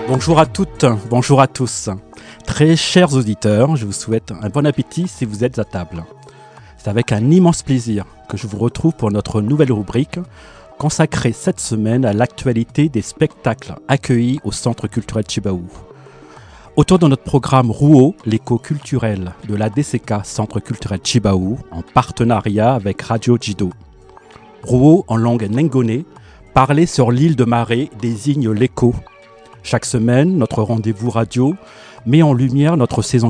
Bonjour à toutes, bonjour à tous. Très chers auditeurs, je vous souhaite un bon appétit si vous êtes à table. C'est avec un immense plaisir que je vous retrouve pour notre nouvelle rubrique consacrée cette semaine à l'actualité des spectacles accueillis au Centre culturel Tjibaou. Autour de notre programme Rouault, l'écho culturel de l'ADCK Centre culturel Tjibaou, en partenariat avec Radio Djido. Rouault en langue nengone, parler sur l'île de Maré désigne l'écho. Chaque semaine, notre rendez-vous radio met en lumière notre saison